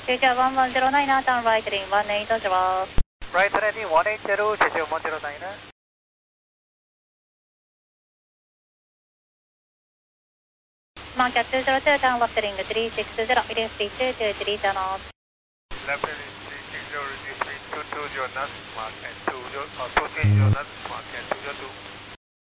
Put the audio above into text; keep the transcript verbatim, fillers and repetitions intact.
Jeju one one zero nine, turn right heading one eight zero. Right heading one eight zero, Jeju one zero nine. Market two zero two, turn left heading three six zero, heading three two two three knots. Left heading three six zero, three two two zero knots, mark and two zero, uh, two three zero knots, mark and two zero two.